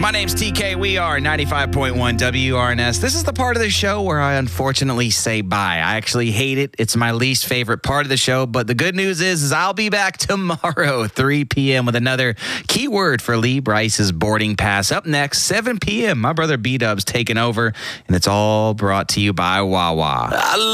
My name's TK. We are 95.1 WRNS. This is the part of the show where I unfortunately say bye. I actually hate it. It's my least favorite part of the show. But the good news is I'll be back tomorrow, 3 p.m. with another keyword for Lee Bryce's boarding pass. Up next, 7 p.m. My brother B-Dub's taking over, and it's all brought to you by Wawa.